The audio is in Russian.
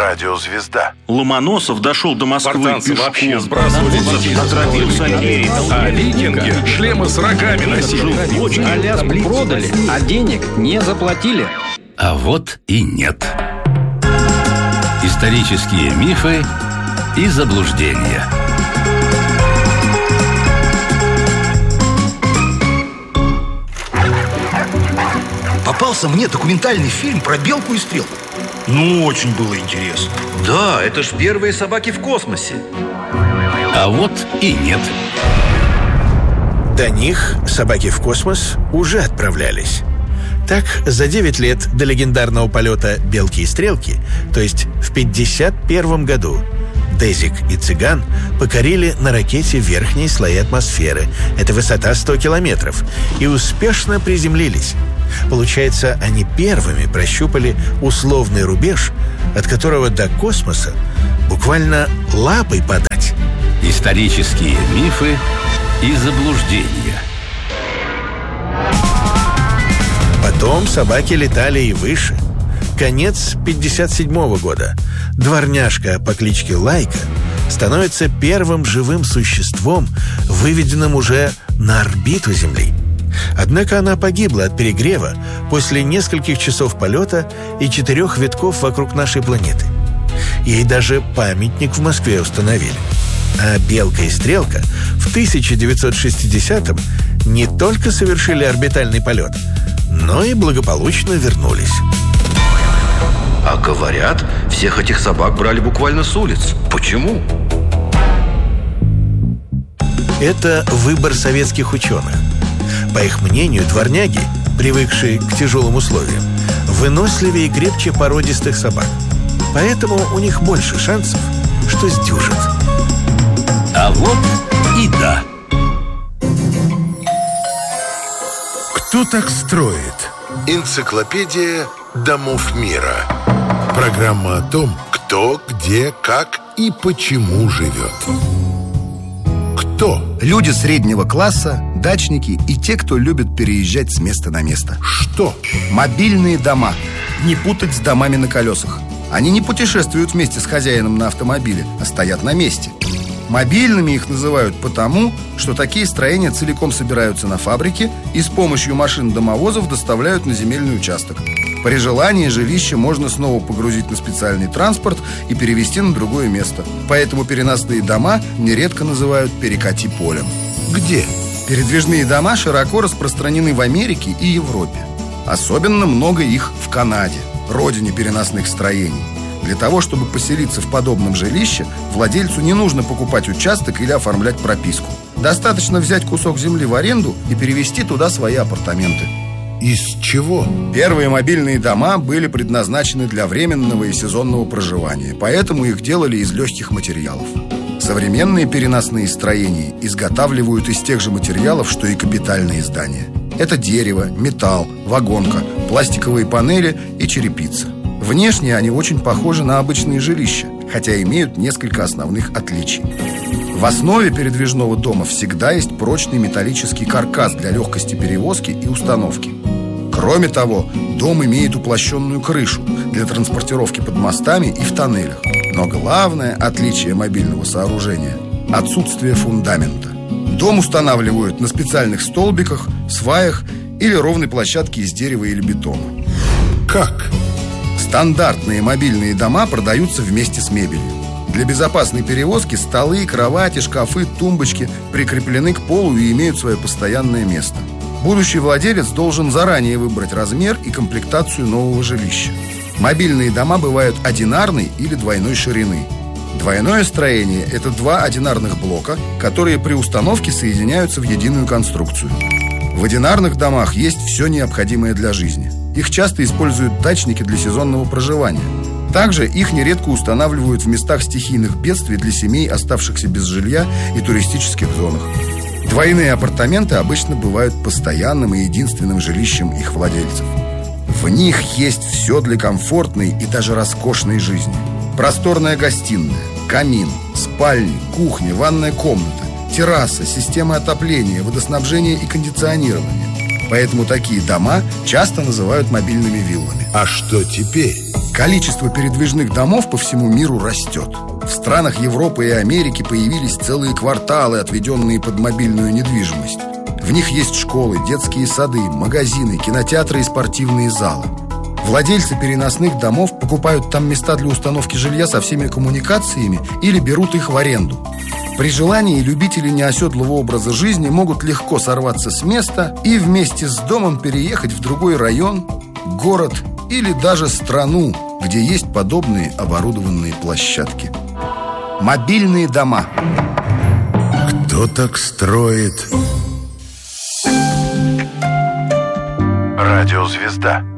радиозвезда. Ломоносов дошел до Москвы Спартанцы пешком. вообще сбрасывали Отравился Терехов. а викинги шлемы с рогами носили. Аляску продали, а денег не заплатили. А вот и нет. Исторические мифы и заблуждения. Попался мне документальный фильм про белку и стрелку. Ну, очень было интересно. Да, это ж первые собаки в космосе. А вот и нет. До них собаки в космос уже отправлялись. Так, за 9 лет до легендарного полета «Белки и стрелки», то есть в 1951 году, Дезик и Цыган покорили на ракете верхние слои атмосферы. Это высота 100 километров. И успешно приземлились. Получается, они первыми прощупали условный рубеж, от которого до космоса буквально лапой подать. Исторические мифы и заблуждения. Потом собаки летали и выше. Конец 1957 года. Дворняжка по кличке Лайка становится первым живым существом, выведенным уже на орбиту Земли. Однако она погибла от перегрева после нескольких часов полета и 4 витков вокруг нашей планеты. Ей даже памятник в Москве установили. А «Белка и стрелка» в 1960-м не только совершили орбитальный полет, но и благополучно вернулись. А говорят, всех этих собак брали буквально с улиц. Почему? Это выбор советских ученых. По их мнению, дворняги, привыкшие к тяжелым условиям, выносливее и крепче породистых собак. Поэтому у них больше шансов, что сдюжат. А вот и да. Кто так строит? Энциклопедия домов мира. Программа о том, кто, где, как и почему живет. Кто? Люди среднего класса, дачники и те, кто любит переезжать с места на место. Что? Мобильные дома. Не путать с домами на колесах. Они не путешествуют вместе с хозяином на автомобиле, а стоят на месте. Мобильными их называют потому, что такие строения целиком собираются на фабрике и с помощью машин-домовозов доставляют на земельный участок. При желании жилище можно снова погрузить на специальный транспорт и перевезти на другое место. Поэтому переносные дома нередко называют «перекати полем». Где? Передвижные дома широко распространены в Америке и Европе. Особенно много их в Канаде, родине переносных строений. Для того, чтобы поселиться в подобном жилище, владельцу не нужно покупать участок или оформлять прописку. Достаточно взять кусок земли в аренду и перевести туда свои апартаменты. Из чего? Первые мобильные дома были предназначены для временного и сезонного проживания, поэтому их делали из легких материалов. Современные переносные строения изготавливают из тех же материалов, что и капитальные здания. Это дерево, металл, вагонка, пластиковые панели и черепица. Внешне они очень похожи на обычные жилища, хотя имеют несколько основных отличий. В основе передвижного дома всегда есть прочный металлический каркас для легкости перевозки и установки. Кроме того, дом имеет уплощенную крышу для транспортировки под мостами и в тоннелях. Но главное отличие мобильного сооружения – отсутствие фундамента. Дом устанавливают на специальных столбиках, сваях или ровной площадке из дерева или бетона. Как? Стандартные мобильные дома продаются вместе с мебелью. Для безопасной перевозки столы, кровати, шкафы, тумбочки прикреплены к полу и имеют свое постоянное место. Будущий владелец должен заранее выбрать размер и комплектацию нового жилища. Мобильные дома бывают одинарной или двойной ширины. Двойное строение – это 2 одинарных блока, которые при установке соединяются в единую конструкцию. В одинарных домах есть все необходимое для жизни. Их часто используют дачники для сезонного проживания. Также их нередко устанавливают в местах стихийных бедствий для семей, оставшихся без жилья, и туристических зонах. Двойные апартаменты обычно бывают постоянным и единственным жилищем их владельцев. В них есть все для комфортной и даже роскошной жизни. Просторная гостиная, камин, спальня, кухня, ванная комната, терраса, система отопления, водоснабжения и кондиционирования. Поэтому такие дома часто называют мобильными виллами. А что теперь? Количество передвижных домов по всему миру растет. В странах Европы и Америки появились целые кварталы, отведенные под мобильную недвижимость. В них есть школы, детские сады, магазины, кинотеатры и спортивные залы. Владельцы переносных домов покупают там места для установки жилья со всеми коммуникациями или берут их в аренду. При желании любители неоседлого образа жизни могут легко сорваться с места и вместе с домом переехать в другой район, город или даже страну, где есть подобные оборудованные площадки. Мобильные дома. Кто так строит? Радиозвезда.